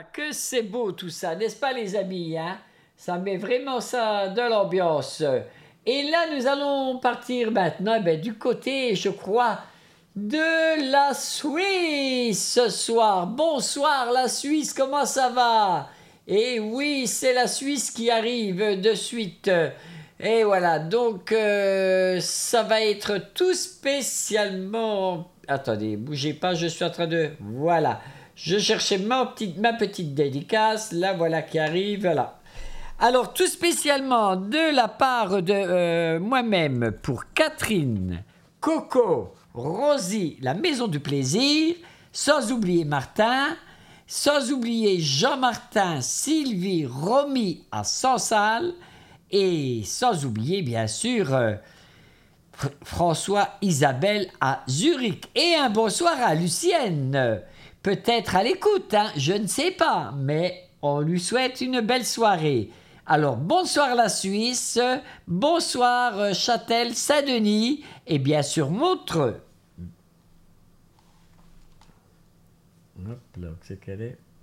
que c'est beau tout ça, n'est-ce pas les amis, hein? Ça met vraiment ça de l'ambiance. Et là, nous allons partir maintenant du côté, je crois, de la Suisse ce soir. Bonsoir la Suisse, comment ça va? Et oui, c'est la Suisse qui arrive de suite. Et voilà, donc ça va être tout spécialement... Attendez, bougez pas, je suis en train de... Voilà, je cherchais ma petite dédicace, là voilà qui arrive, voilà. Alors tout spécialement de la part de moi-même pour Catherine, Coco, Rosie, la Maison du Plaisir, sans oublier Martin, sans oublier Jean-Martin, Sylvie, Romy à Sansal, et sans oublier bien sûr François, Isabelle à Zurich. Et un bonsoir à Lucienne, peut-être à l'écoute, hein, je ne sais pas, mais on lui souhaite une belle soirée. Alors bonsoir la Suisse, bonsoir Châtel, Saint-Denis et bien sûr Montreux. Hop là, c'est qu'elle est.